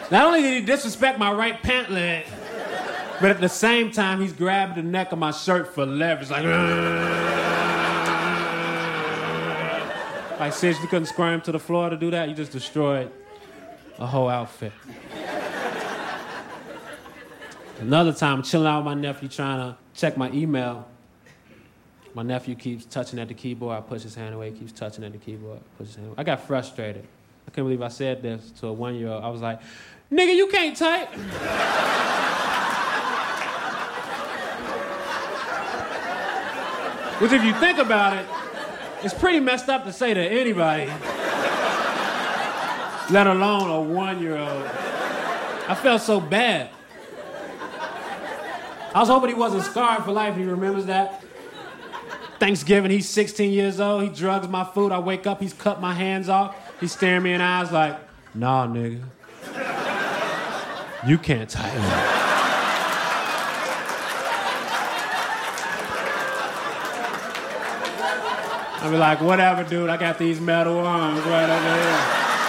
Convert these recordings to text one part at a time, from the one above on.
Not only did he disrespect my right pant leg, but at the same time, he's grabbed the neck of my shirt for leverage, like seriously, you couldn't squirm to the floor to do that? You just destroyed a whole outfit. Another time, I'm chilling out with my nephew trying to check my email. My nephew keeps touching at the keyboard. I push his hand away. He keeps touching at the keyboard. Push his hand away. I got frustrated. I couldn't believe I said this to a 1-year-old. I was like, nigga, you can't type. Which, if you think about it, it's pretty messed up to say to anybody, let alone a 1-year-old. I felt so bad. I was hoping he wasn't scarred for life. He remembers that. Thanksgiving, he's 16 years old. He drugs my food. I wake up, he's cut my hands off. He's staring me in the eyes like, nah, nigga. You can't type. I'll be like, whatever, dude. I got these metal arms right over here.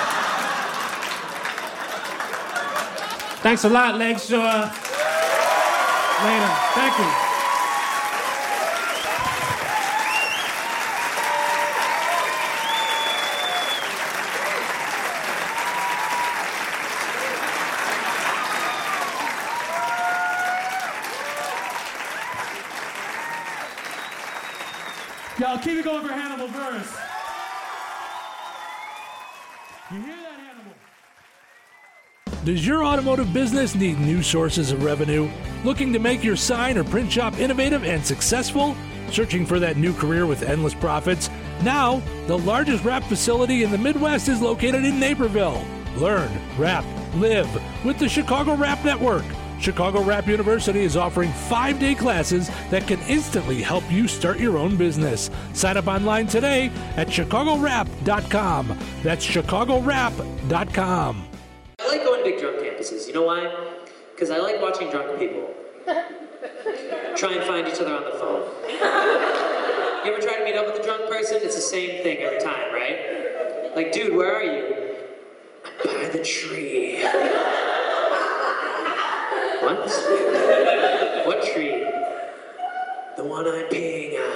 Thanks a lot, Lakeshore. Later. Thank you. Y'all keep it going for Hannibal Buress. You hear that, Hannibal? Does your automotive business need new sources of revenue? Looking to make your sign or print shop innovative and successful? Searching for that new career with endless profits? Now, the largest wrap facility in the Midwest is located in Naperville. Learn, wrap, live with the Chicago Wrap Network. Chicago Wrap University is offering 5-day classes that can instantly help you start your own business. Sign up online today at chicagowrap.com. That's chicagowrap.com. I like going to big drunk campuses. You know why? Because I like watching drunk people try and find each other on the phone. You ever try to meet up with a drunk person? It's the same thing every time, right? Like, dude, where are you? By the tree. What? What tree? The one I'm peeing on.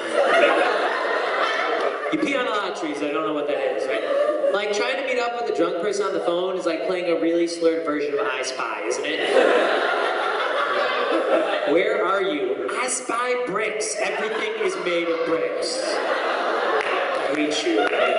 You pee on a lot of trees, I don't know what that is, right? Like, trying to meet up with a drunk person on the phone is like playing a really slurred version of I Spy, isn't it? Where are you? I spy bricks. Everything is made of bricks. I hate you.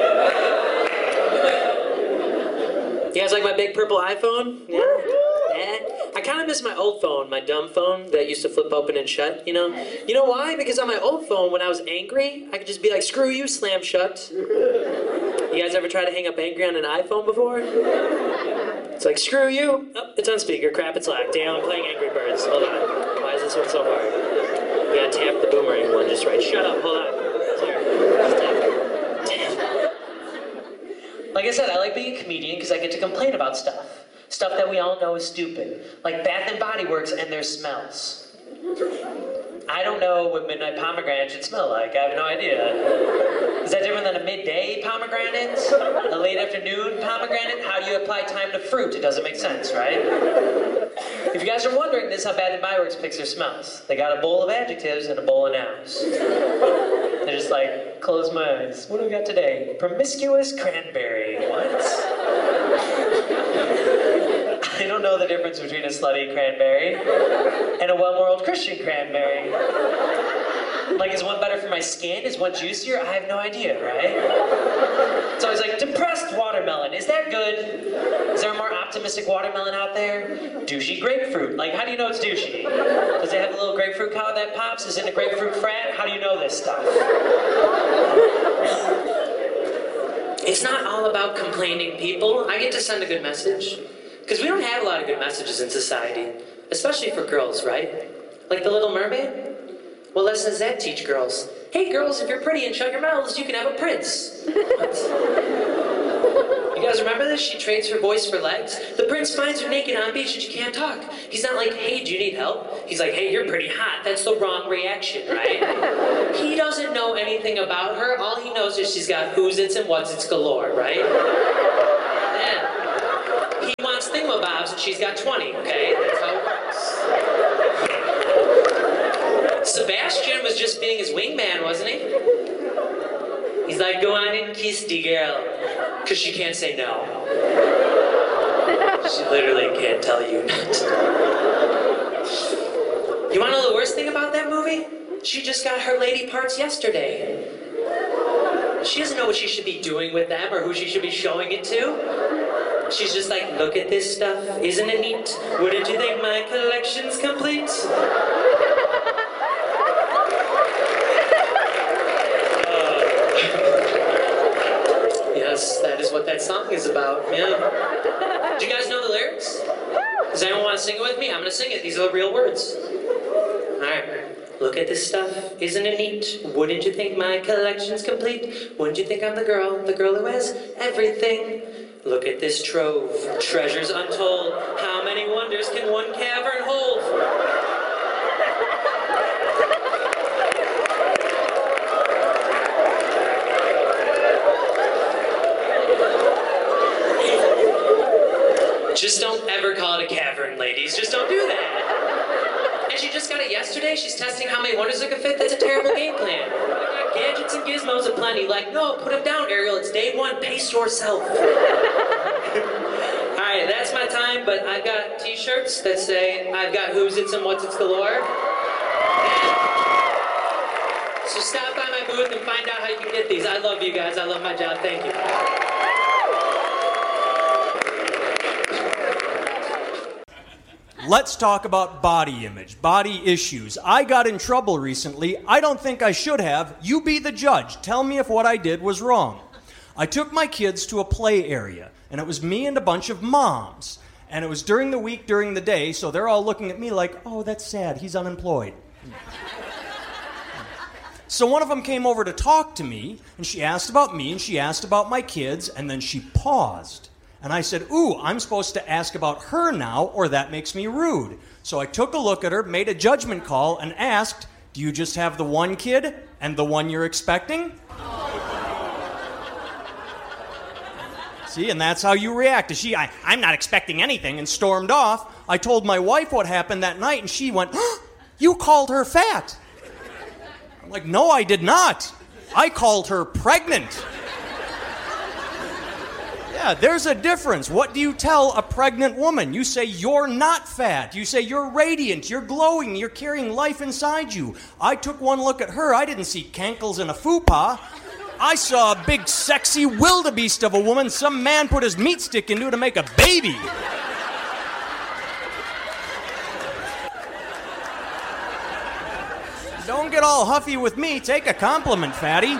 You guys like my big purple iPhone? Yeah? I kind of miss my old phone, my dumb phone that used to flip open and shut, you know? You know why? Because on my old phone, when I was angry, I could just be like, screw you, slam shut. You guys ever try to hang up angry on an iPhone before? It's like, screw you. Oh, it's on speaker. Crap, it's locked. Damn, I'm playing Angry Birds. Hold on. Why is this one so hard? You gotta tap the boomerang one just right. Shut up. Hold on. Clear. Damn. Like I said, I like being a comedian because I get to complain about stuff. Stuff that we all know is stupid. Like Bath and Body Works and their smells. I don't know what midnight pomegranate should smell like. I have no idea. Is that different than a midday pomegranate? A late afternoon pomegranate? How do you apply time to fruit? It doesn't make sense, right? If you guys are wondering, this is how Bath and Body Works picks their smells. They got a bowl of adjectives and a bowl of nouns. They're just like, close my eyes. What do we got today? Promiscuous cranberry. What? I don't know the difference between a slutty cranberry and a well-moraled Christian cranberry. Like, is one better for my skin? Is one juicier? I have no idea, right? It's always like, depressed watermelon. Is that good? Is there a more optimistic watermelon out there? Douchey grapefruit. Like, how do you know it's douchey? Does it have a little grapefruit cow that pops? Is it a grapefruit frat? How do you know this stuff? It's not all about complaining, people. I get to send a good message. Because we don't have a lot of good messages in society, especially for girls, right? Like the Little Mermaid? What lessons does that teach girls? Hey girls, if you're pretty and shut your mouths, you can have a prince. What? You guys remember this? She trades her voice for legs. The prince finds her naked on a beach and she can't talk. He's not like, hey, do you need help? He's like, hey, you're pretty hot. That's the wrong reaction, right? He doesn't know anything about her. All he knows is she's got who's-its and what's-its galore, right? Yeah. He wants thingamabobs and she's got 20, okay? That's how it works. Sebastian was just being his wingman, wasn't he? He's like, go on and kiss the girl, because she can't say no. She literally can't tell you not. You want to know the worst thing about that movie? She just got her lady parts yesterday. She doesn't know what she should be doing with them or who she should be showing it to. She's just like, look at this stuff. Isn't it neat? Wouldn't you think my collection's complete? Yes, that is what that song is about. Yeah. Do you guys know the lyrics? Does anyone want to sing it with me? I'm going to sing it. These are the real words. Alright. Look at this stuff, isn't it neat? Wouldn't you think my collection's complete? Wouldn't you think I'm the girl who has everything? Look at this trove, treasures untold. How many wonders can one cavern hold? Just don't ever call it a cavern, ladies. Just don't do that. And she just got it yesterday. She's testing how many wonders it could fit. That's a terrible game plan. I got gadgets and gizmos aplenty. Like, no, put them down, Ariel. It's day one. Pace yourself. All right, that's my time, but I've got t-shirts that say, I've got who's it's and what's it's galore. So stop by my booth and find out how you can get these. I love you guys. I love my job. Thank you. Let's talk about body image, body issues. I got in trouble recently. I don't think I should have. You be the judge. Tell me if what I did was wrong. I took my kids to a play area, and it was me and a bunch of moms. And it was during the week, during the day, so they're all looking at me like, oh, that's sad, he's unemployed. So one of them came over to talk to me, and she asked about me, and she asked about my kids, and then she paused. And I said, ooh, I'm supposed to ask about her now, or that makes me rude. So I took a look at her, made a judgment call, and asked, do you just have the one kid and the one you're expecting? See, and that's how you react. I'm not expecting anything, and stormed off. I told my wife what happened that night, and she went, you called her fat. I'm like, no, I did not. I called her pregnant. Yeah, there's a difference. What do you tell a pregnant woman? You say you're not fat. You say you're radiant, you're glowing, you're carrying life inside you. I took one look at her. I didn't see cankles and a fupa. I saw a big, sexy wildebeest of a woman some man put his meat stick into to make a baby. Don't get all huffy with me. Take a compliment, fatty.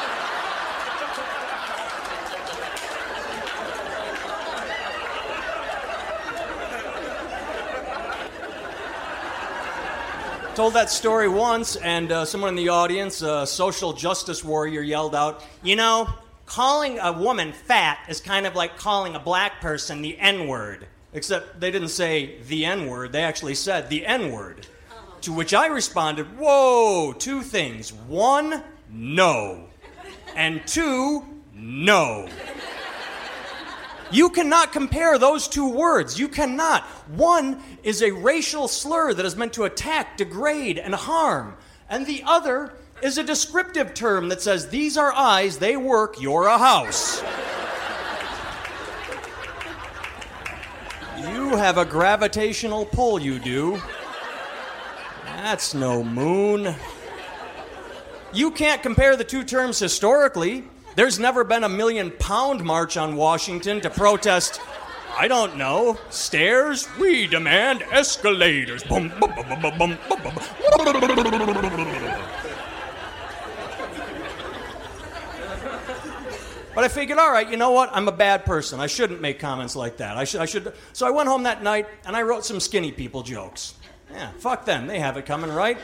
Told that story once, and someone in the audience, a social justice warrior, yelled out, you know, calling a woman fat is kind of like calling a black person the N-word. Except they didn't say the N-word, they actually said the N-word. To which I responded, whoa, two things. One, no. And two, no. You cannot compare those two words. You cannot. One is a racial slur that is meant to attack, degrade, and harm. And the other is a descriptive term that says, these are eyes, they work, you're a house. You have a gravitational pull, you do. That's no moon. You can't compare the two terms historically. There's never been a 1,000,000-pound march on Washington to protest, I don't know, stairs? We demand escalators. Bum, bum, bum, bum, bum, bum, bum. But I figured, all right, you know what? I'm a bad person. I shouldn't make comments like that. I should. So I went home that night and I wrote some skinny people jokes. Yeah, fuck them. They have it coming, right?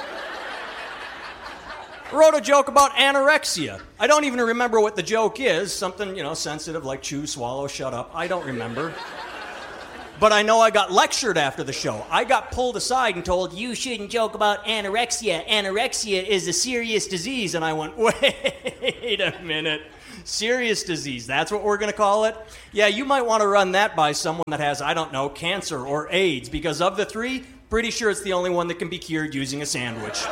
Wrote a joke about anorexia. I don't even remember what the joke is. Something, sensitive like chew, swallow, shut up. I don't remember. But I know I got lectured after the show. I got pulled aside and told, you shouldn't joke about anorexia. Anorexia is a serious disease. And I went, wait a minute. Serious disease, that's what we're going to call it? Yeah, you might want to run that by someone that has, I don't know, cancer or AIDS, because of the three, pretty sure it's the only one that can be cured using a sandwich.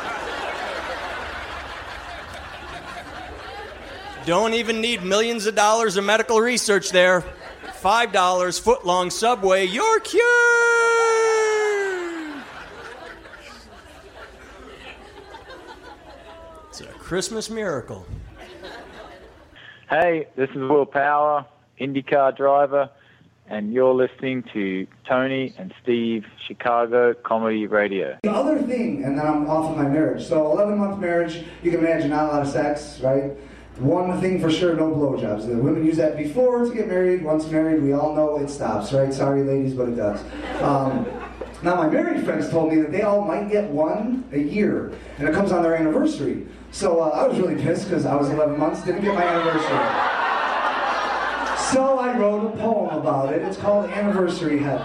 Don't even need millions of dollars of medical research there. $5, foot-long Subway, you're cured! It's a Christmas miracle. Hey, this is Will Power, IndyCar driver, and you're listening to Tony and Steve Chicago Comedy Radio. The other thing, and then I'm off of my marriage. So 11-month marriage, you can imagine not a lot of sex, right? One thing for sure, no blowjobs. The women use that before to get married. Once married, we all know it stops, right? Sorry, ladies, but it does. Now, my married friends told me that they all might get one a year, and it comes on their anniversary. So I was really pissed because I was 11 months, didn't get my anniversary. So I wrote a poem about it. It's called Anniversary Heaven.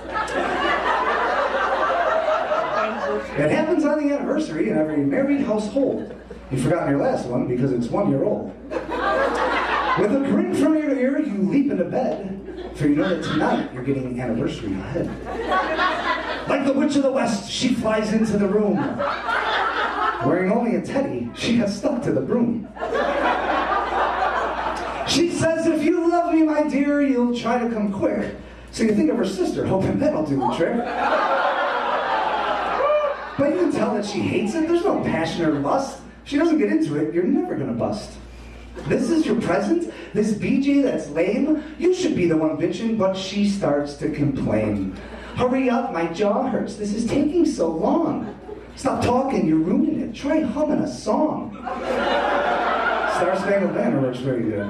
It happens on the anniversary in every married household. You've forgotten your last one because it's 1 year old. With a grin from ear to ear, you leap into bed, for you know that tonight you're getting anniversary ahead. Like the Witch of the West, she flies into the room. Wearing only a teddy, she has stuck to the broom. She says, if you love me, my dear, you'll try to come quick. So you think of her sister, hoping that'll do the trick. But you can tell that she hates it. There's no passion or lust. If she doesn't get into it, you're never gonna bust. This is your present? This BJ that's lame? You should be the one bitching, but she starts to complain. Hurry up, my jaw hurts. This is taking so long. Stop talking, you're ruining it. Try humming a song. Star Spangled Banner works very good.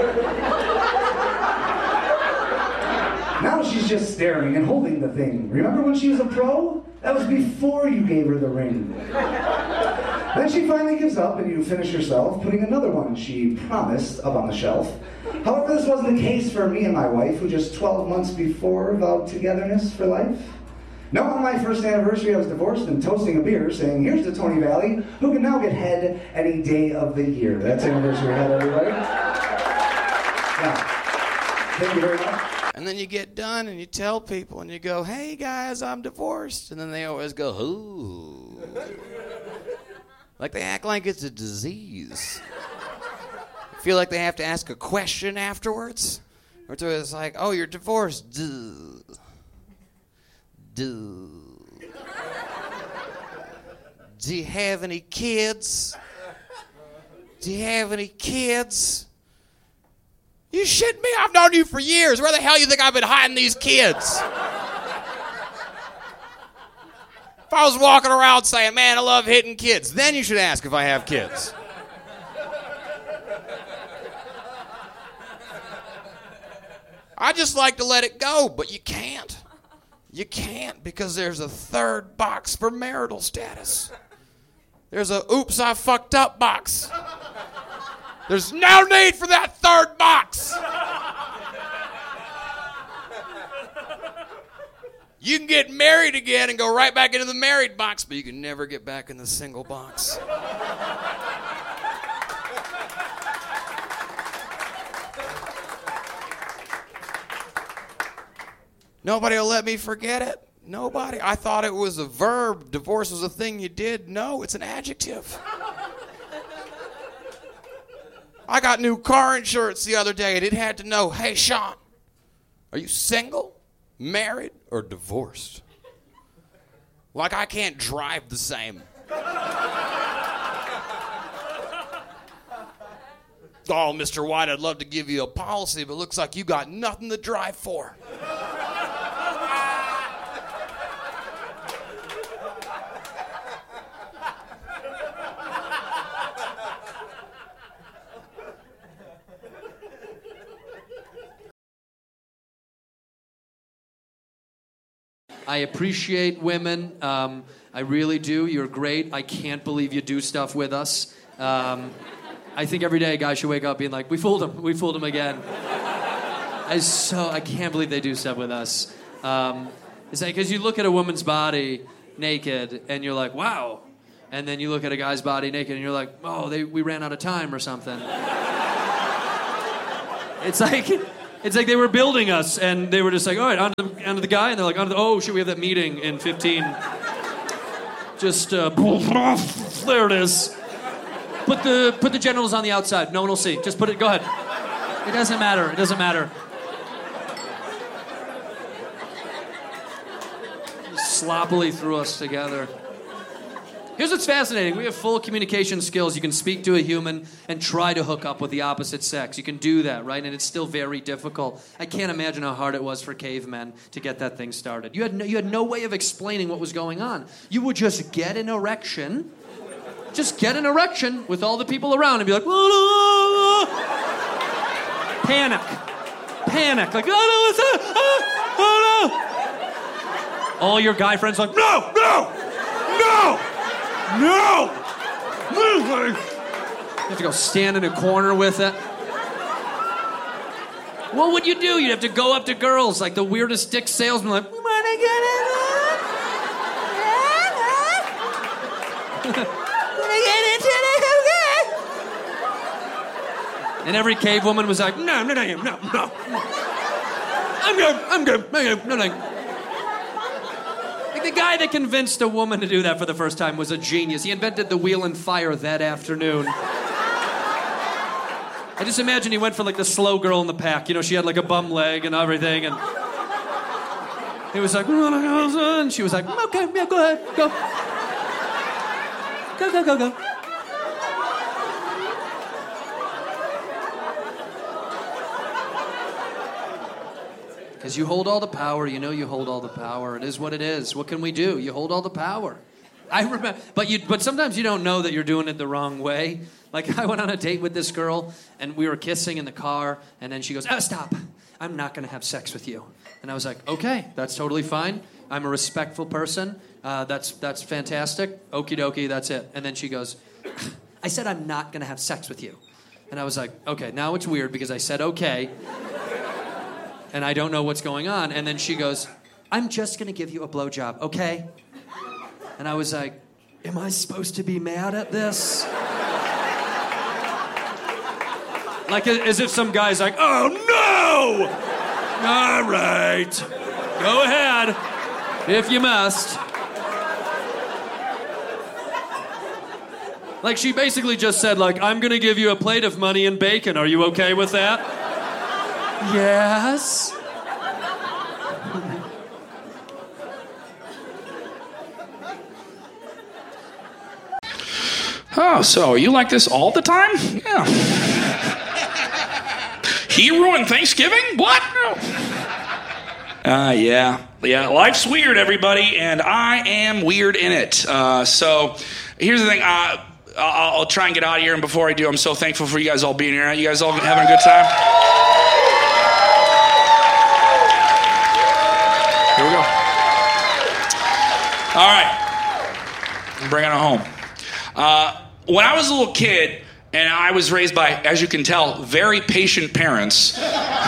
Now she's just staring and holding the thing. Remember when she was a pro? That was before you gave her the ring. Then she finally gives up and you finish yourself, putting another one she promised up on the shelf. However, this wasn't the case for me and my wife, who just 12 months before vowed togetherness for life. No, on my first anniversary, I was divorced and toasting a beer, saying, here's to Tony Valley, who can now get head any day of the year. That's anniversary head, everybody. Yeah. Thank you very much. And then you get done and you tell people and you go, hey guys, I'm divorced. And then they always go, ooh. Like they act like it's a disease. Feel like they have to ask a question afterwards. Or it's like, oh, you're divorced. Duh. Duh. Do you have any kids? Do you have any kids? You shitting me? I've known you for years. Where the hell you think I've been hiding these kids? If I was walking around saying, man, I love hitting kids, then you should ask if I have kids. I just like to let it go, but you can't. You can't because there's a third box for marital status. There's a oops, I fucked up box. There's no need for that third box. You can get married again and go right back into the married box, but you can never get back in the single box. Nobody will let me forget it. Nobody. I thought it was a verb. Divorce was a thing you did. No, it's an adjective. I got new car insurance the other day, and it had to know, hey, Sean, are you single, married, or divorced? Like I can't drive the same. Oh, Mr. White, I'd love to give you a policy, but looks like you got nothing to drive for. I appreciate women. I really do. You're great. I can't believe you do stuff with us. I think every day a guy should wake up being like, we fooled him. We fooled him again. I can't believe they do stuff with us. It's like, because you look at a woman's body naked and you're like, wow. And then you look at a guy's body naked and you're like, oh, we ran out of time or something. It's like they were building us, and they were just like, all right, onto the guy, and they're like, oh, shit, we have that meeting in 15. Just, there it is. Put the genitals on the outside. No one will see. Just put it, go ahead. It doesn't matter. Sloppily threw us together. Here's what's fascinating. We have full communication skills. You can speak to a human and try to hook up with the opposite sex. You can do that, right? And it's still very difficult. I can't imagine how hard it was for cavemen to get that thing started. You had no way of explaining what was going on. You would just get an erection. Just get an erection with all the people around and be like, panic. Like, oh no. All your guy friends are like, no. You have to go stand in a corner with it. What would you do? You'd have to go up to girls like the weirdest dick salesman, like, wanna get it on? Wanna get into it? And every cave woman was like, no. I'm good. No. The guy that convinced a woman to do that for the first time was a genius. He invented the wheel and fire that afternoon. I just imagine he went for like the slow girl in the pack. You know, she had like a bum leg and everything, and he was like, and she was like, okay, yeah, go ahead, go. Go. Because you hold all the power, you know you hold all the power. It is what it is. What can we do? You hold all the power. I remember, but sometimes you don't know that you're doing it the wrong way. Like, I went on a date with this girl, and we were kissing in the car, and then she goes, oh, stop. I'm not going to have sex with you. And I was like, okay, that's totally fine. I'm a respectful person. That's fantastic. Okie dokie, that's it. And then she goes, I said I'm not going to have sex with you. And I was like, okay, now it's weird because I said okay. And I don't know what's going on. And then she goes, I'm just going to give you a blowjob, okay? And I was like, am I supposed to be mad at this? Like, as if some guy's like, oh, no! All right. Go ahead, if you must. Like, she basically just said, like, I'm going to give you a plate of money and bacon. Are you okay with that? Yes. Oh, so you like this all the time? Yeah. He ruined Thanksgiving? What? Yeah, life's weird, everybody, and I am weird in it. So here's the thing. I'll try and get out of here, and before I do, I'm so thankful for you guys all being here. You guys all having a good time? Here we go. All right. I'm bringing it home. When I was a little kid, and I was raised by, as you can tell, very patient parents.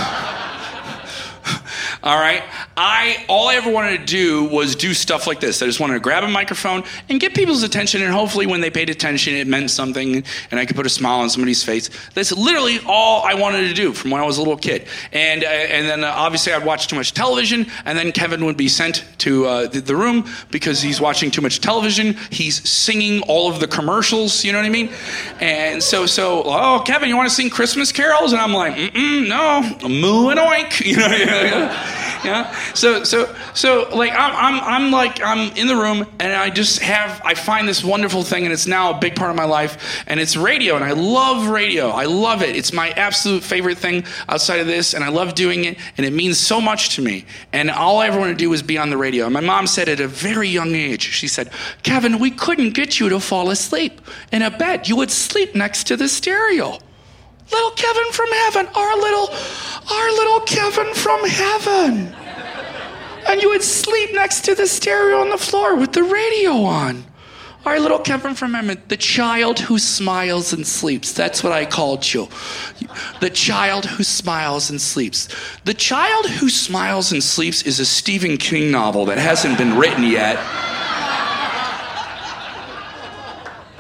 All right? All I ever wanted to do was do stuff like this. I just wanted to grab a microphone and get people's attention, and hopefully when they paid attention, it meant something, and I could put a smile on somebody's face. That's literally all I wanted to do from when I was a little kid. And then obviously I'd watch too much television, and then Kevin would be sent to the room because he's watching too much television. He's singing all of the commercials, you know what I mean? And so, oh, Kevin, you want to sing Christmas carols? And I'm like, no, moo and oink, you know. Yeah. So like I'm in the room, and I find this wonderful thing, and it's now a big part of my life, and it's radio, and I love radio. I love it. It's my absolute favorite thing outside of this, and I love doing it, and it means so much to me. And all I ever want to do is be on the radio. And my mom said at a very young age, she said, Kevin, we couldn't get you to fall asleep in a bed. You would sleep next to the stereo. Little Kevin from heaven, our little Kevin from heaven. And you would sleep next to the stereo on the floor with the radio on. Our little Kevin from heaven, the child who smiles and sleeps. That's what I called you. The child who smiles and sleeps. The Child Who Smiles and Sleeps is a Stephen King novel that hasn't been written yet.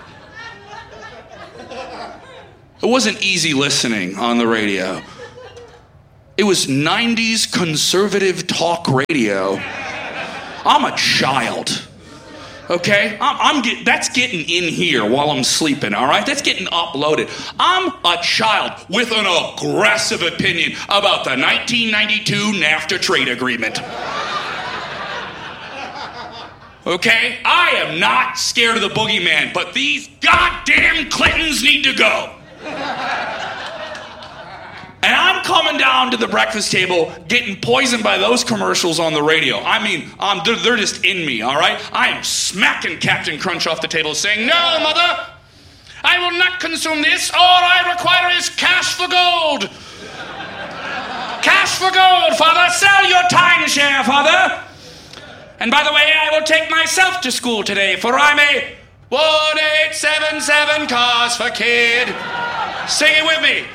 It wasn't easy listening on the radio. It was 90s conservative talk radio. I'm a child. Okay? That's getting in here while I'm sleeping, all right? That's getting uploaded. I'm a child with an aggressive opinion about the 1992 NAFTA trade agreement. Okay? I am not scared of the boogeyman, but these goddamn Clintons need to go. And I'm coming down to the breakfast table getting poisoned by those commercials on the radio. I mean, they're just in me, all right? I am smacking Captain Crunch off the table saying, "No, Mother, I will not consume this. All I require is cash for gold. Cash for gold, Father. Sell your timeshare, Father. And by the way, I will take myself to school today, for I'm a 1877 cars for kid." Sing it with me.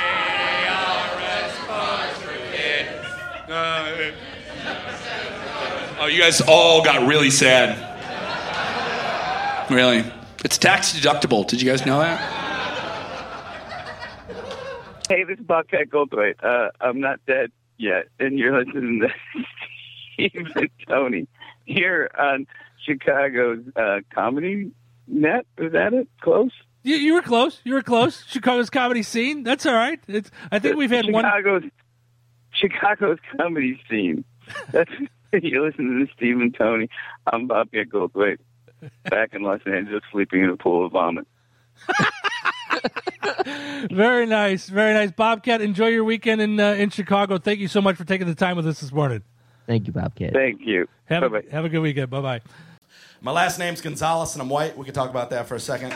Oh, you guys all got really sad. Really? It's tax deductible. Did you guys know that? Hey, this is Bobcat Goldthwait. I'm not dead yet, and you're listening to Steve and Tony here on Chicago's Comedy Net. Is that it? Close? You were close. You were close. Chicago's comedy scene. That's all right. I think we've had Chicago's comedy scene. That's you're listening to Steve and Tony. I'm Bobcat Goldthwait, back in Los Angeles, sleeping in a pool of vomit. Very nice, very nice, Bobcat. Enjoy your weekend in Chicago. Thank you so much for taking the time with us this morning. Thank you, Bobcat. Thank you. Have a good weekend. Bye bye. My last name's Gonzalez, and I'm white. We can talk about that for a second.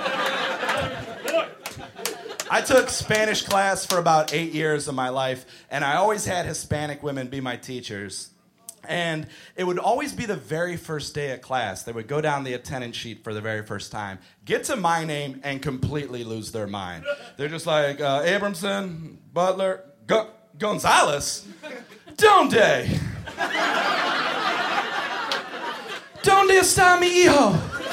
I took Spanish class for about 8 years of my life, and I always had Hispanic women be my teachers. And it would always be the very first day of class. They would go down the attendance sheet for the very first time, get to my name, and completely lose their mind. They're just like, Abramson, Butler, Gonzalez? Donde? Donde está mi hijo?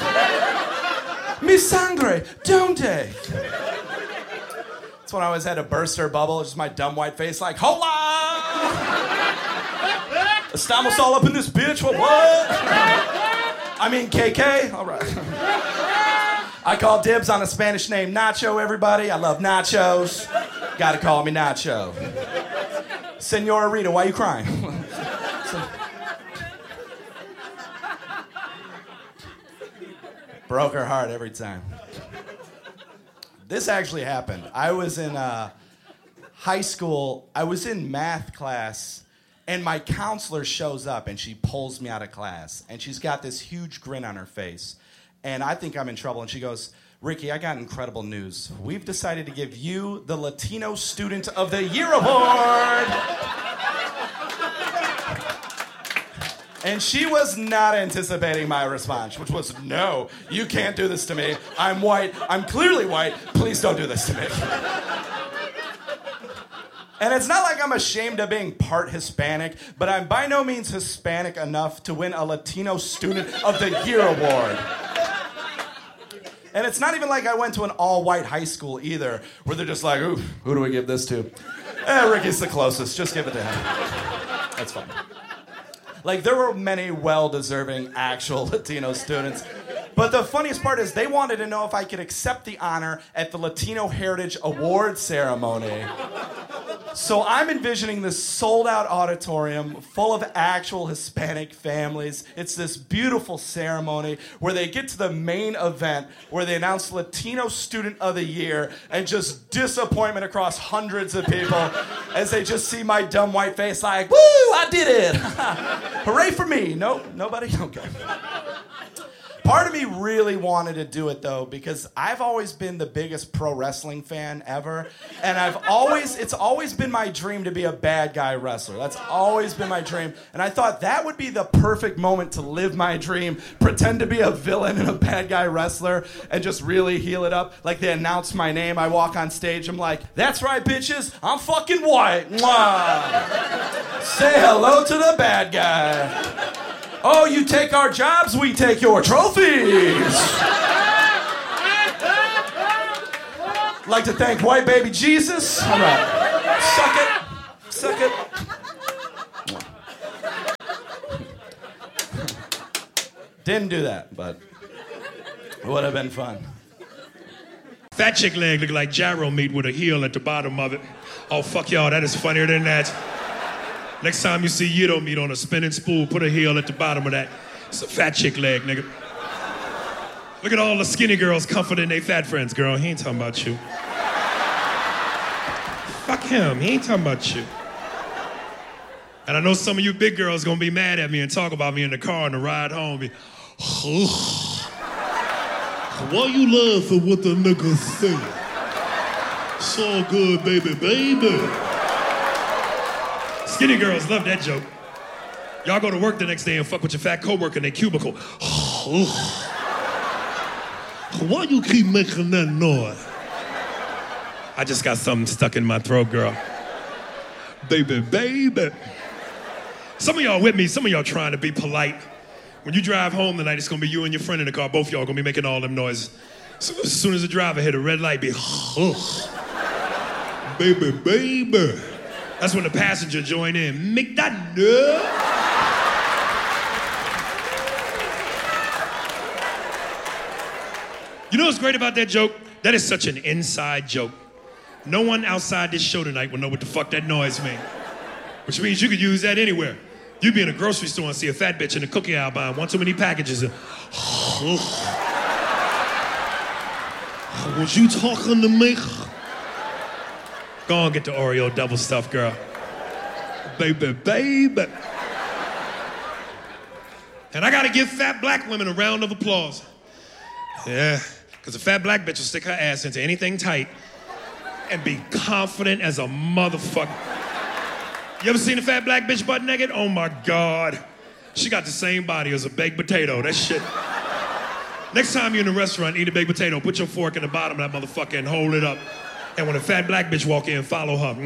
Mi sangre? Donde? That's when I always had a burster bubble, just my dumb white face like, hola! Estamos all up in this bitch, what? I mean, KK? All right. I call dibs on a Spanish name, Nacho, everybody. I love nachos. Gotta call me Nacho. Senora Rita, why are you crying? Broke her heart every time. This actually happened. I was in high school. I was in math class, and my counselor shows up, and she pulls me out of class. And she's got this huge grin on her face. And I think I'm in trouble. And she goes, "Ricky, I got incredible news. We've decided to give you the Latino Student of the Year Award." And she was not anticipating my response, which was, "No, you can't do this to me. I'm white. I'm clearly white. Please don't do this to me." And it's not like I'm ashamed of being part Hispanic, but I'm by no means Hispanic enough to win a Latino Student of the Year award. And it's not even like I went to an all-white high school either, where they're just like, "Ooh, who do we give this to?" Ricky's the closest. Just give it to him. That's fine. Like, there were many well-deserving actual Latino students. But the funniest part is they wanted to know if I could accept the honor at the Latino Heritage Award ceremony. So I'm envisioning this sold-out auditorium full of actual Hispanic families. It's this beautiful ceremony where they get to the main event where they announce Latino Student of the Year, and just disappointment across hundreds of people as they just see my dumb white face like, "Woo, I did it! Hooray for me!" Nope, nobody? Okay. Part of me really wanted to do it though, because I've always been the biggest pro wrestling fan ever, and it's always been my dream to be a bad guy wrestler. That's always been my dream, and I thought that would be the perfect moment to live my dream, pretend to be a villain and a bad guy wrestler, and just really heal it up. Like, they announce my name, I walk on stage, I'm like, "That's right, bitches, I'm fucking white. Mwah. Say hello to the bad guy. Oh, you take our jobs, we take your trophies." Like to thank white baby Jesus. All right. cocksucker. Didn't do that, but it would have been fun. Fat chick leg look like gyro meat with a heel at the bottom of it. Oh, fuck y'all, that is funnier than that. Next time you see Yido meat on a spinning spool, put a heel at the bottom of that. It's a fat chick leg, nigga. Look at all the skinny girls comforting their fat friends, girl. He ain't talking about you. Fuck him, he ain't talking about you. And I know some of you big girls gonna be mad at me and talk about me in the car on the ride home. Be, why you laughing what the niggas say? It's all good, baby, baby. Skinny girls love that joke. Y'all go to work the next day and fuck with your fat coworker in their cubicle. Why you keep making that noise? I just got something stuck in my throat, girl. Baby, baby. Some of y'all with me, some of y'all trying to be polite. When you drive home tonight, it's gonna be you and your friend in the car. Both y'all gonna be making all them noises. So as soon as the driver hit a red light, be baby, baby. That's when the passenger join in. Make that noise. You know what's great about that joke? That is such an inside joke. No one outside this show tonight will know what the fuck that noise means. Which means you could use that anywhere. You'd be in a grocery store and see a fat bitch in the cookie aisle buying one too many packages and was you talking to me? Go on, get the Oreo double stuff, girl. Baby, baby. And I gotta give fat black women a round of applause. Yeah, because a fat black bitch will stick her ass into anything tight and be confident as a motherfucker. You ever seen a fat black bitch butt naked? Oh my God. She got the same body as a baked potato. That shit. Next time you're in a restaurant, eat a baked potato, put your fork in the bottom of that motherfucker and hold it up. And when a fat black bitch walk in, follow her.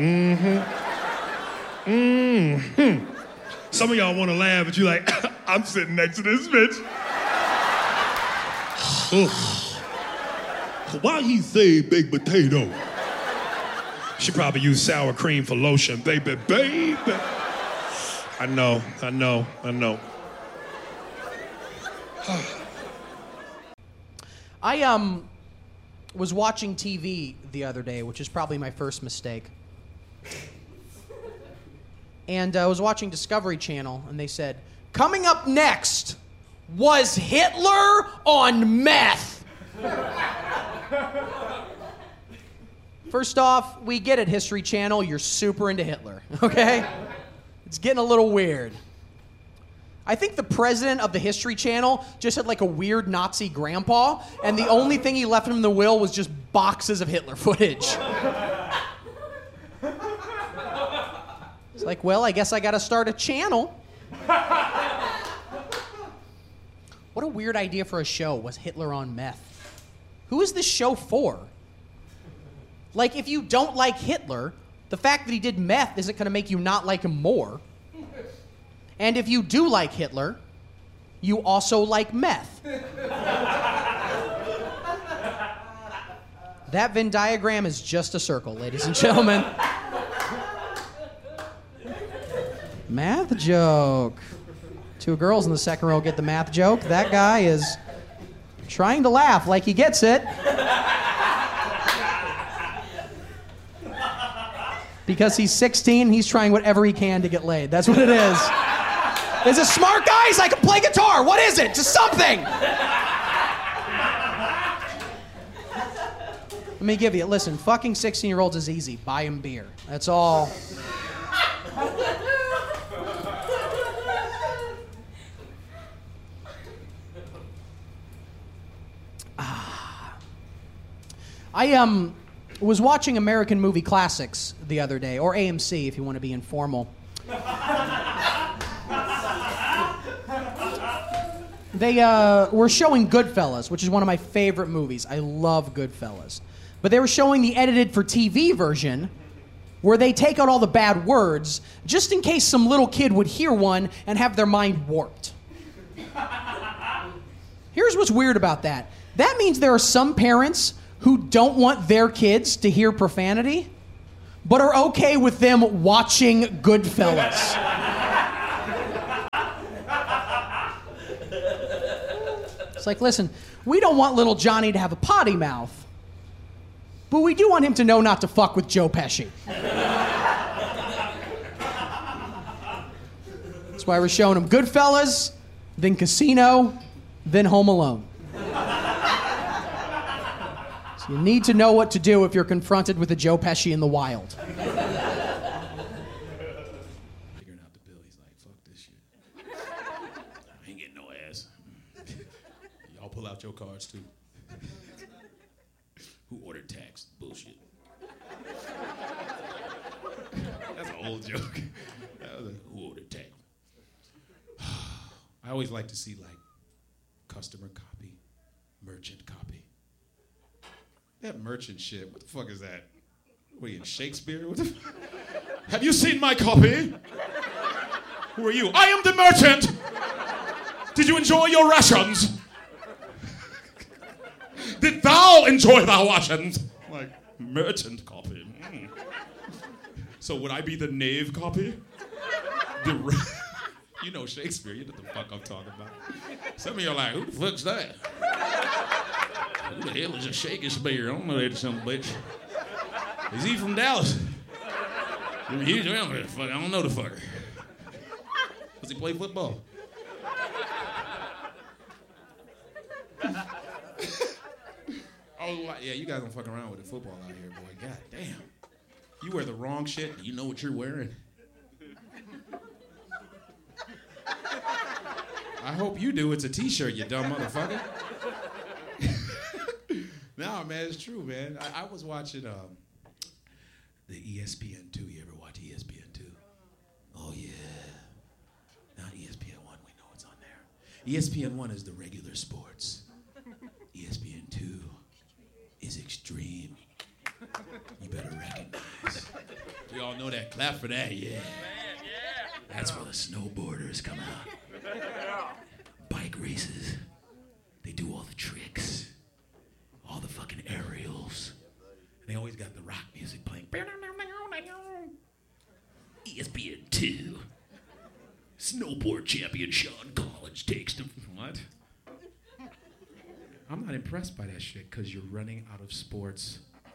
Some of y'all want to laugh, but you like, I'm sitting next to this bitch. Why he say baked potato? She probably used sour cream for lotion. Baby, baby. I know. I was watching TV the other day, which is probably my first mistake. And I was watching Discovery Channel, and they said, coming up next was Hitler on meth. First off, we get it, History Channel. You're super into Hitler, okay? It's getting a little weird. I think the president of the History Channel just had like a weird Nazi grandpa, and the only thing he left him in the will was just boxes of Hitler footage. It's like, well, I guess I gotta start a channel. What a weird idea for a show, was Hitler on meth. Who is this show for? Like, if you don't like Hitler, the fact that he did meth isn't going to make you not like him more. And if you do like Hitler, you also like meth. That Venn diagram is just a circle, ladies and gentlemen. Math joke. Two girls in the second row get the math joke. That guy is trying to laugh like he gets it. Because he's 16, he's trying whatever he can to get laid. That's what it is. Is it smart, guys? I can play guitar. What is it? Just something. Let me give you, listen, fucking 16-year-olds is easy. Buy them beer. That's all. I was watching American Movie Classics the other day, or AMC if you want to be informal. They were showing Goodfellas, which is one of my favorite movies. I love Goodfellas. But they were showing the edited for TV version where they take out all the bad words just in case some little kid would hear one and have their mind warped. Here's what's weird about that. That means there are some parents who don't want their kids to hear profanity, but are okay with them watching Goodfellas. It's like, listen, we don't want little Johnny to have a potty mouth, but we do want him to know not to fuck with Joe Pesci. That's why we're showing him Goodfellas, then Casino, then Home Alone. So you need to know what to do if you're confronted with a Joe Pesci in the wild. Figuring out the bill, he's like, fuck this shit. I ain't getting no ass. Y'all pull out your cards too. Who ordered tax? Bullshit. That's an old joke. Who ordered tax? I always like to see like customer copy, merchant copy. That merchant shit, what the fuck is that? What are you, in Shakespeare? What the Have you seen my copy? Who are you? I am the merchant! Did you enjoy your rations? Did thou enjoy thy rations? Like, merchant copy. Mm. So would I be the knave copy? You know Shakespeare, you know what the fuck I'm talking about. Some of you are like, who the fuck's that? Who the hell is a Shakespeare? I don't know that son of a bitch. Is he from Dallas? I don't know the fucker. Does he play football? Oh, yeah, you guys don't fuck around with the football out here, boy. God damn. You wear the wrong shit, you know what you're wearing. I hope you do. It's a t-shirt, you dumb motherfucker. No, man, it's true, man. I was watching the ESPN2. You ever watch ESPN2? Oh, yeah. Not ESPN1. We know it's on there. ESPN1 is the regular sports. ESPN2 is extreme. You better recognize. We all know that. Clap for that, yeah. That's where the snowboarders come out. Bike races. They do all the tricks. All the fucking aerials. And they always got the rock music playing. ESPN2. Snowboard champion Sean Collins takes the... What? I'm not impressed by that shit because you're running out of sports.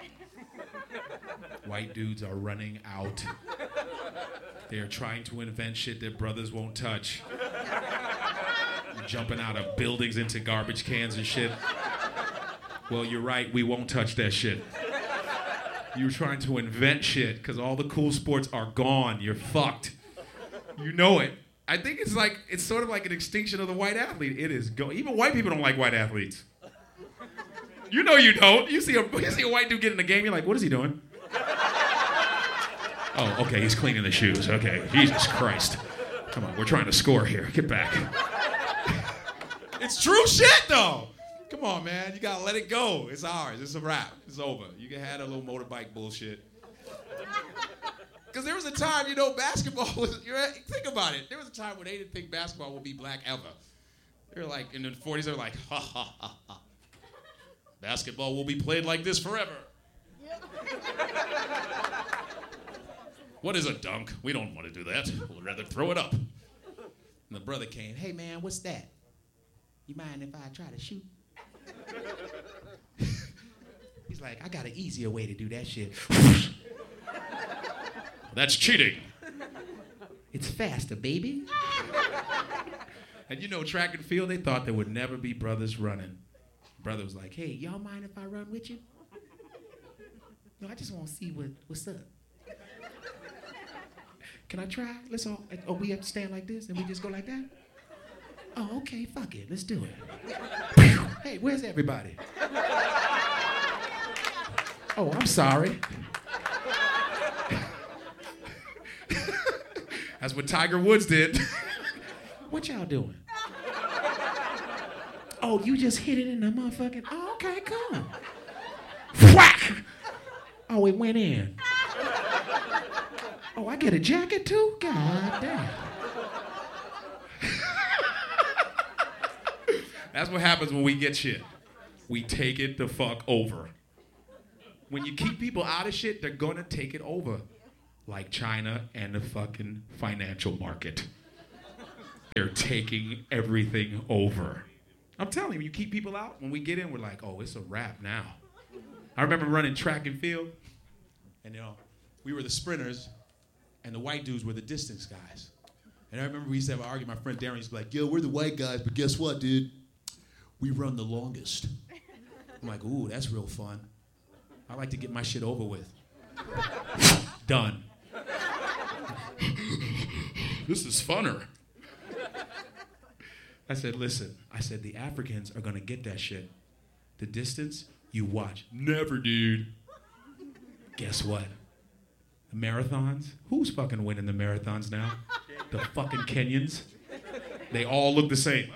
White dudes are running out. They are trying to invent shit that brothers won't touch. Jumping out of buildings into garbage cans and shit. Well, you're right, we won't touch that shit. You're trying to invent shit because all the cool sports are gone. You're fucked. You know it. I think it's sort of like an extinction of the white athlete. It is even white people don't like white athletes. You know you don't. You see a white dude get in the game, you're like, what is he doing? Oh, okay, he's cleaning the shoes. Okay, Jesus Christ. Come on, we're trying to score here. Get back. It's true shit, though. Come on, man. You gotta let it go. It's ours. It's a wrap. It's over. You can have a little motorbike bullshit. Because there was a time, basketball was... Think about it. There was a time when they didn't think basketball would be black ever. They were like, in the 40s, they were like, ha, ha, ha, ha. Basketball will be played like this forever. What is a dunk? We don't want to do that. We'll rather throw it up. And the brother came, hey, man, what's that? You mind if I try to shoot? He's like, I got an easier way to do that shit. That's cheating. It's faster, baby. And track and field, they thought there would never be brothers running. Brother was like, hey, y'all mind if I run with you? No, I just want to see what's up. Can I try? Let's all, we have to stand like this and we just go like that? Oh, okay, fuck it, let's do it. Hey, where's everybody? Oh, I'm sorry. That's what Tiger Woods did. What y'all doing? Oh, you just hit it in the motherfucking... Oh, okay, cool. Whack! Oh, it went in. Oh, I get a jacket too? God damn. That's what happens when we get shit. We take it the fuck over. When you keep people out of shit, they're gonna take it over. Like China and the fucking financial market. They're taking everything over. I'm telling you, when you keep people out, when we get in, we're like, oh, it's a wrap now. I remember running track and field, and we were the sprinters, and the white dudes were the distance guys. And I remember we used to have an argument. My friend Darren used to be like, yo, we're the white guys, but guess what, dude? We run the longest. I'm like, ooh, that's real fun. I like to get my shit over with. Done. This is funner. I said, listen, the Africans are gonna get that shit. The distance, you watch. Never, dude. Guess what? The marathons? Who's fucking winning the marathons now? The fucking Kenyans? They all look the same.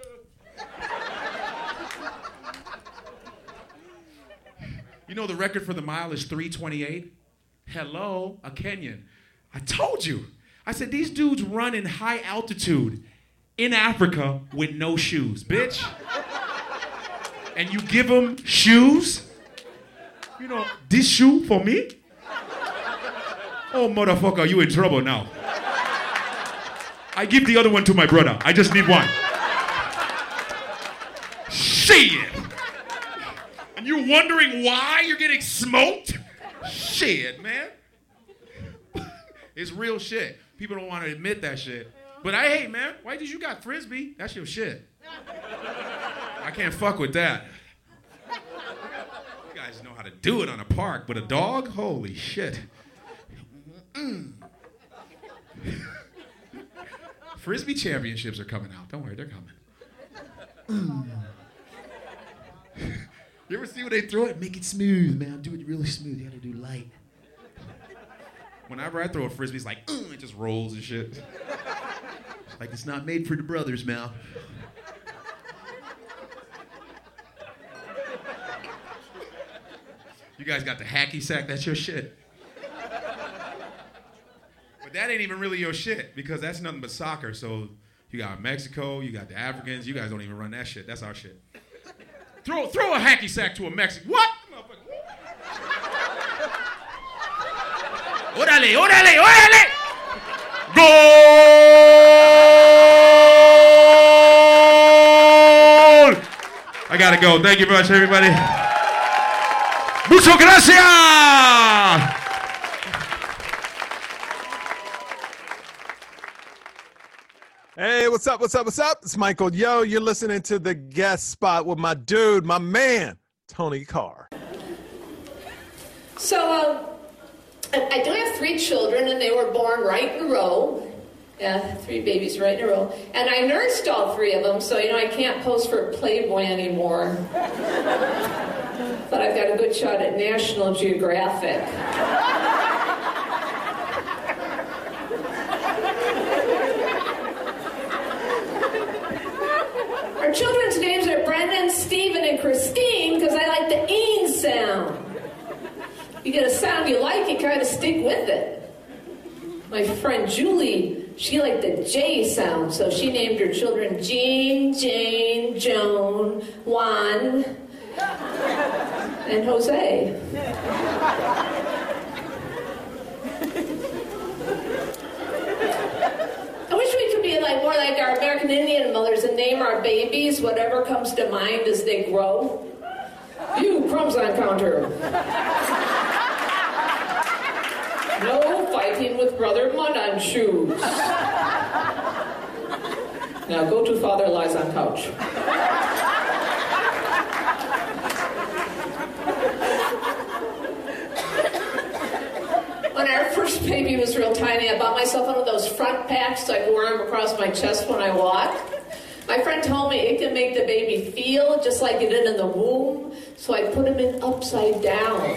You know the record for the mile is 3:28? Hello, a Kenyan. I told you. I said, these dudes run in high altitude in Africa with no shoes, bitch. And you give them shoes? You know, this shoe for me? Oh, motherfucker, you in trouble now. I give the other one to my brother. I just need one. Shit. And you're wondering why you're getting smoked? Shit, man. It's real shit. People don't want to admit that shit. But hey, man, why did you got Frisbee? That's your shit. I can't fuck with that. You guys know how to do it on a park, but a dog? Holy shit. Frisbee championships are coming out. Don't worry, they're coming. You ever see when they throw it? Make it smooth, man. Do it really smooth. You gotta do light. Whenever I throw a Frisbee, it's like, it just rolls and shit. It's like it's not made for the brothers, Mal. You guys got the hacky sack, that's your shit. But that ain't even really your shit, because that's nothing but soccer. So you got Mexico, you got the Africans, you guys don't even run that shit. That's our shit. Throw a hacky sack to a Mexican. What? Órale, órale, órale! Goal! I gotta go. Thank you very much, everybody. Muchas gracias! Hey, what's up, what's up, what's up? It's Michael Yo. You're listening to The Guest Spot with my dude, my man, Tony Carr. So, I do have 3 children, and they were born right in a row. Yeah, 3 babies right in a row. And I nursed all 3 of them, so, I can't pose for Playboy anymore. But I've got a good shot at National Geographic. Our children's names are Brendan, Stephen, and Christine, because I like the "een" sound. You get a sound you like, you kind of stick with it. My friend Julie, she liked the J sound, so she named her children Jean, Jane, Joan, Juan, and Jose. I wish we could be more like our American Indian mothers and name our babies whatever comes to mind as they grow. You, crumbs on counter. No fighting with Brother Mud on shoes. Now go to Father lies on couch. When our first baby was real tiny, I bought myself one of those front packs so I could wear them across my chest when I walk. My friend told me it can make the baby feel just like it did in the womb, so I put him in upside down.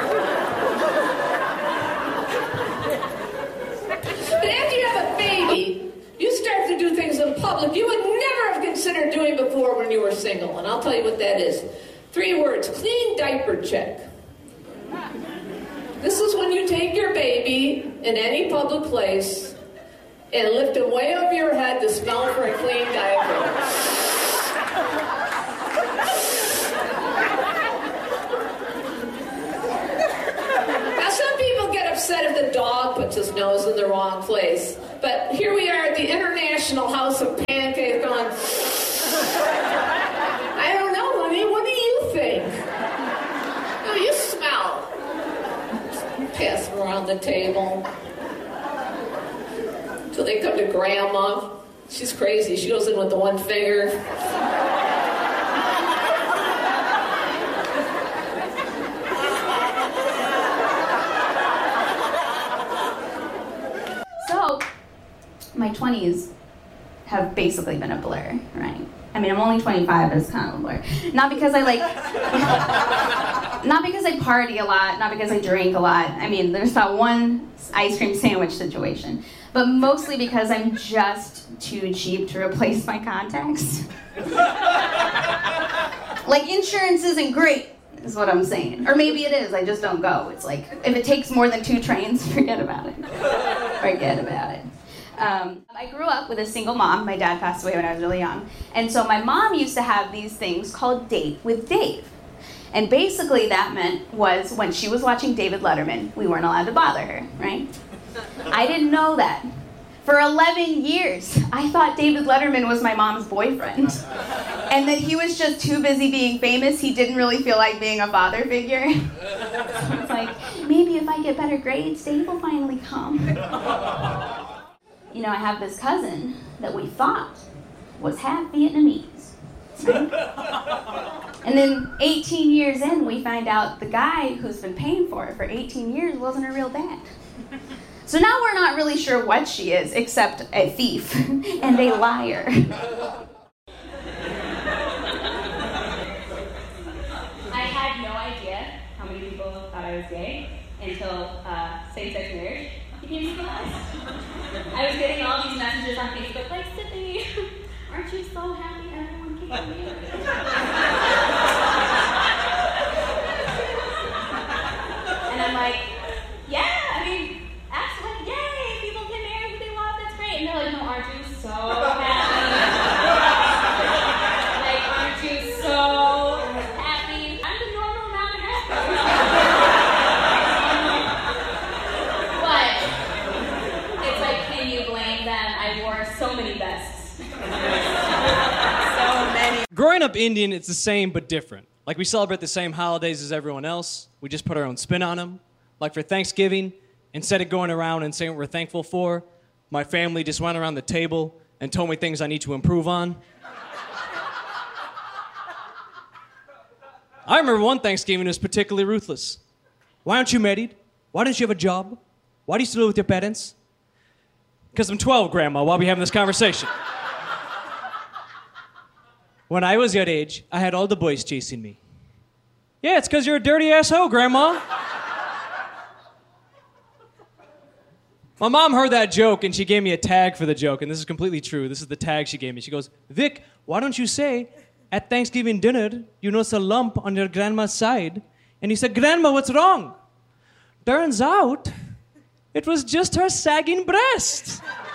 But after you have a baby, you start to do things in public you would never have considered doing before when you were single. And I'll tell you what that is. 3 words: clean diaper check. This is when you take your baby in any public place and lift him way over your head to smell for a clean diaper. International House of Pancake on. I don't know, honey. What do you think? No, you smell. Pass them around the table. So they come to Grandma. She's crazy. She goes in with the one finger. So, my 20s have basically been a blur, right? I mean, I'm only 25, but it's kind of a blur. Not because I not because I party a lot, not because I drink a lot. I mean, there's that one ice cream sandwich situation. But mostly because I'm just too cheap to replace my contacts. Like, insurance isn't great, is what I'm saying. Or maybe it is, I just don't go. It's like, if it takes more than 2 trains, forget about it. Forget about it. I grew up with a single mom. My dad passed away when I was really young. And so my mom used to have these things called Date with Dave. And basically that was when she was watching David Letterman, we weren't allowed to bother her, right? I didn't know that. For 11 years, I thought David Letterman was my mom's boyfriend. And that he was just too busy being famous, he didn't really feel like being a father figure. So it's like, maybe if I get better grades, Dave will finally come. You know, I have this cousin that we thought was half Vietnamese. Right? And then 18 years in, we find out the guy who's been paying for it for 18 years wasn't her real dad. So now we're not really sure what she is, except a thief and a liar. I had no idea how many people thought I was gay until same-sex marriage became legalized. I was getting all these messages on Facebook like, Sydney, aren't you so happy everyone came to you? And I'm like, yeah, I mean, absolutely, yay, people can marry who they want, that's great. And they're like, no, aren't you so happy? Like, aren't you so happy? I'm the normal amount of happy. But it's like, can you blame them? I wore so many vests. So many. Growing up Indian, it's the same but different. Like, we celebrate the same holidays as everyone else. We just put our own spin on them. Like for Thanksgiving, instead of going around and saying what we're thankful for, my family just went around the table and told me things I need to improve on. I remember one Thanksgiving was particularly ruthless. Why aren't you married? Why don't you have a job? Why do you still live with your parents? Because I'm 12, Grandma. Why are we having this conversation? When I was your age, I had all the boys chasing me. Yeah, it's because you're a dirty asshole, Grandma. My mom heard that joke, and she gave me a tag for the joke, and this is completely true. This is the tag she gave me. She goes, Vic, why don't you say, at Thanksgiving dinner, you notice a lump on your grandma's side, and you said, Grandma, what's wrong? Turns out, it was just her sagging breast.